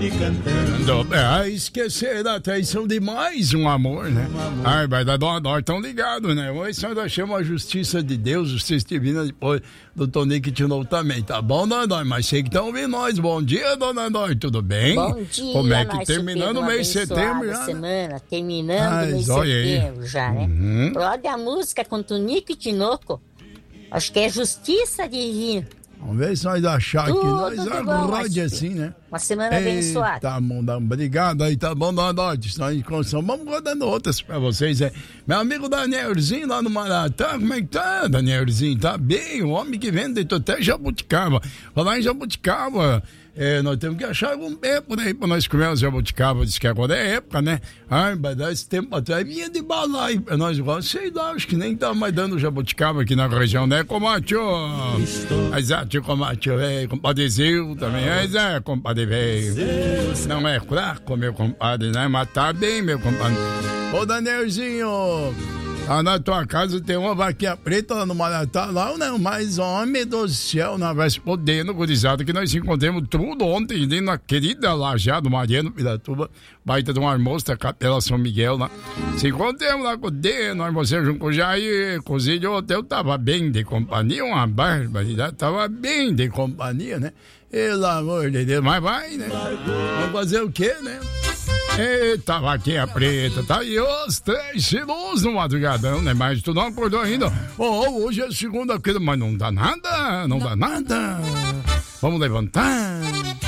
Esquecer da traição de mais um amor, né? Ai, vai dar dó, tão ligado, né? Hoje só ainda chama a justiça de Deus, justiça divina, depois do Tonico de novo também, tá bom, dona Dói? Mas sei que estão ouvindo nós. Bom dia, dona Dói, tudo bem? Bom dia, como é que terminando o mês de setembro já? Semana, terminando o mês de setembro já, né? Olha a música com Tonico e Tinoco. Acho que é Justiça Divina. Vamos ver se nós achar aqui, nós agrade assim, né? Uma semana abençoada. Tá bom, obrigado aí, tá bom, dona Dói. Vamos rodando outras pra vocês, é. Meu amigo Danielzinho lá no Maratá, como é que tá, Danielzinho? Tá bem, o homem que vende até jabuticaba. Falar em jabuticaba, nós temos que achar algum pé por aí pra nós comer os jabuticaba. Diz que agora é época, né? Ai, mas dá esse tempo atrás vinha de balaio pra nós igual. Sei lá, acho que nem tá mais dando jabuticaba aqui na região, né, comadre? Mas tio comadre, compadrezinho também, compadre velho. Não é fraco, meu compadre, né? Mas tá bem, meu compadre. Ô, Danielzinho, lá na tua casa tem uma vaquinha preta lá no Maratá, lá não, mas homem do céu, nós vai se podendo, gurizada, que nós encontramos tudo ontem, ali na querida Lajeado Mariano, Piratuba, baita de um almoço da Capela São Miguel lá. Se encontramos lá com o D, nós você junto com o Jair, cozinho, eu tava bem de companhia, uma barbaridade, tava bem de companhia, né? Pelo amor de Deus, mas vai, né? Vamos fazer o quê, né? Eita, vaquinha preta, tá aí os 3 quilos no madrugadão, né? Mas tu não acordou ainda. Hoje é segunda-feira, mas não dá nada, não dá nada. Vamos levantar.